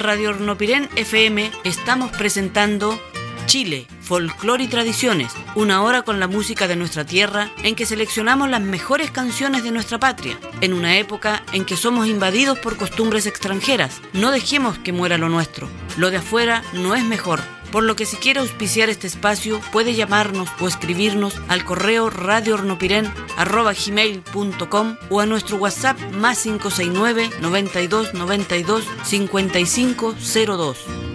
Radio Hornopiren FM estamos presentando Chile, Folclore y Tradiciones, una hora con la música de nuestra tierra en que seleccionamos las mejores canciones de nuestra patria, en una época en que somos invadidos por costumbres extranjeras. No dejemos que muera lo nuestro, lo de afuera no es mejor. Por lo que si quiere auspiciar este espacio, puede llamarnos o escribirnos al correo radiohornopiren@gmail.com o a nuestro WhatsApp +569 92 92 5502.